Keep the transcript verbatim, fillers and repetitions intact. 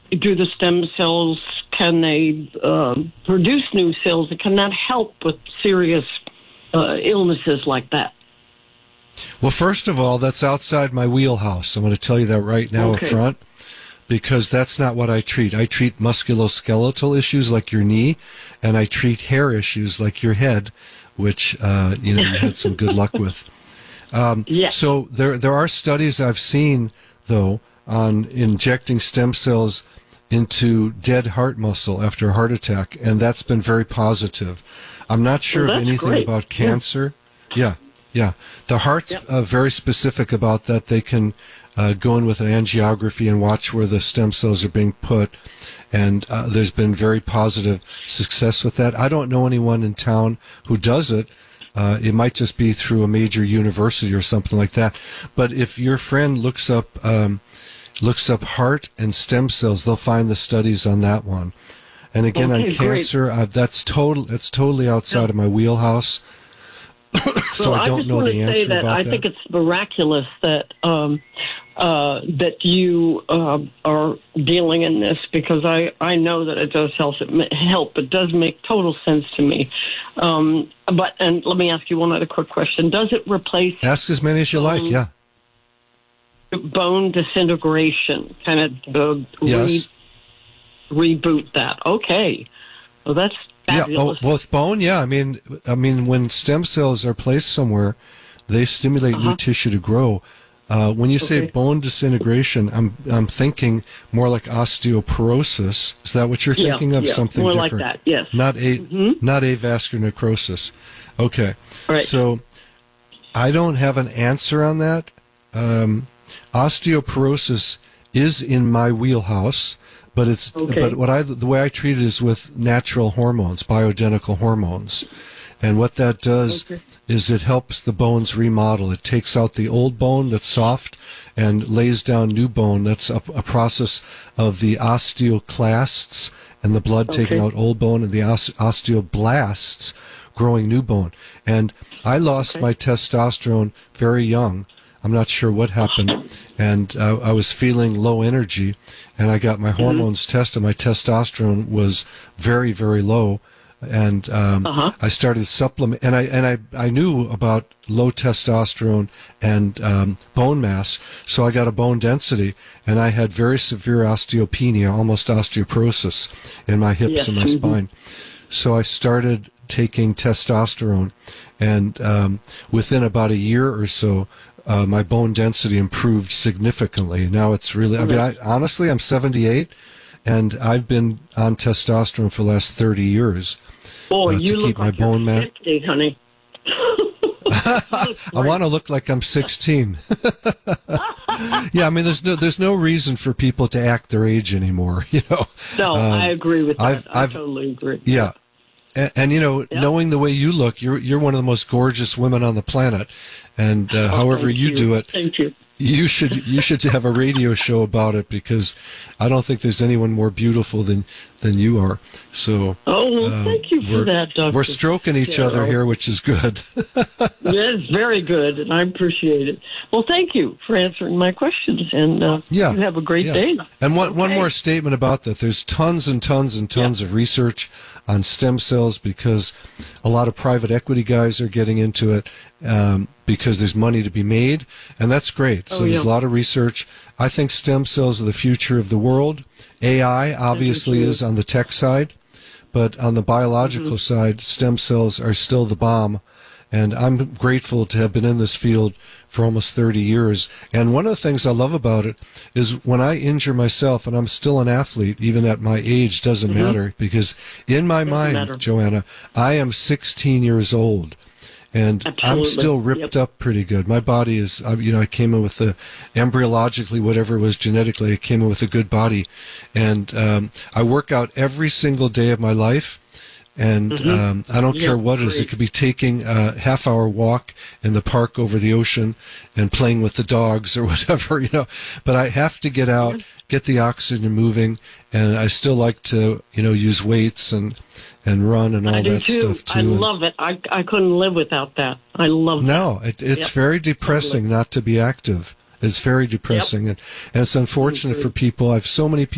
do the stem cells, can they uh, produce new cells? Can that help with serious uh, illnesses like that? Well, first of all, that's outside my wheelhouse. I'm going to tell you that right now okay. up front, because that's not what I treat. I treat musculoskeletal issues like your knee, and I treat hair issues like your head, which uh, you know you had some good luck with. Um, yes. So there there are studies I've seen, though, on injecting stem cells into dead heart muscle after a heart attack, and that's been very positive. I'm not sure well, of anything great. about cancer. Yeah. yeah. Yeah, the heart's yep. uh, very specific about that. They can uh, go in with an angiography and watch where the stem cells are being put, and uh, there's been very positive success with that. I don't know anyone in town who does it. Uh, it might just be through a major university or something like that. But if your friend looks up um, looks up heart and stem cells, they'll find the studies on that one. And again, okay, on cancer, uh, that's total. That's totally outside yep. of my wheelhouse. So well, I don't I just know want the to answer say that about I that. think it's miraculous that um, uh, that you uh, are dealing in this, because I, I know that it does help. It help. It does make total sense to me. Um, but and let me ask you one other quick question: does it replace? Ask as many as you like. Yeah. Bone disintegration, kind of uh, yes. re- reboot that. Okay, well that's. Yeah, oh, well, with bone, yeah. I mean, I mean, when stem cells are placed somewhere, they stimulate uh-huh. new tissue to grow. Uh, when you say okay. bone disintegration, I'm I'm thinking more like osteoporosis. Is that what you're thinking yeah, of? Yeah, Something more different? like that. Yes. Not a mm-hmm. not avascular necrosis. Okay. Right. So I don't have an answer on that. Um, osteoporosis is in my wheelhouse. But it's okay. but what I the way I treat it is with natural hormones, bioidentical hormones, and what that does okay. is it helps the bones remodel. It takes out the old bone that's soft and lays down new bone. That's a, a process of the osteoclasts and the blood okay. taking out old bone, and the oste- osteoblasts growing new bone. And I lost okay. my testosterone very young. I'm not sure what happened, and uh, I was feeling low energy, and I got my mm-hmm. hormones tested. My testosterone was very, very low, and um, uh-huh. I started supplement. And I and I I knew about low testosterone and um, bone mass, so I got a bone density, and I had very severe osteopenia, almost osteoporosis, in my hips yes. and my mm-hmm. spine. So I started taking testosterone, and um, within about a year or so. Uh, my bone density improved significantly. Now it's really, I mean, I, honestly, I'm seventy-eight, and I've been on testosterone for the last thirty years Boy, uh, you to look keep my like bone you're mass. fifty, honey. I want to look like I'm sixteen. Yeah, I mean, there's no there's no reason for people to act their age anymore. You know. No, um, I agree with that. I've, I I've, totally agree. Yeah. And, and you know, yep. knowing the way you look, you're you're one of the most gorgeous women on the planet. And uh, oh, however you, you do it, thank you. You should you should have a radio show about it, because I don't think there's anyone more beautiful than, than you are. So oh, well, uh, thank you for that, Doctor We're stroking each yeah, other here, which is good. Yes, very good, and I appreciate it. Well, thank you for answering my questions, and uh, yeah, you have a great yeah. day. And one okay. one more statement about that: there's tons and tons and tons yeah. of research on stem cells, because a lot of private equity guys are getting into it. Um, because there's money to be made, and that's great. So oh, yeah. there's a lot of research. I think stem cells are the future of the world. A I obviously is on the tech side, but on the biological mm-hmm. side, stem cells are still the bomb. And I'm grateful to have been in this field for almost thirty years. And one of the things I love about it is when I injure myself, and I'm still an athlete, even at my age, doesn't mm-hmm. matter, because in my doesn't mind, matter. Joanna, I am sixteen years old. And Absolutely. I'm still ripped yep. up pretty good. My body is, you know, I came in with the embryologically, whatever it was genetically, I came in with a good body. And um, I work out every single day of my life. And mm-hmm. um, I don't yeah, care what it is. great. It could be taking a half-hour walk in the park over the ocean and playing with the dogs or whatever, you know. But I have to get out, get the oxygen moving, and I still like to, you know, use weights and and run and all I do that too. stuff too. I and love it. I I couldn't live without that. I love no, that. it, it's yep. very depressing totally. not to be active. It's very depressing, yep. and, and it's unfortunate for people. I've so many people.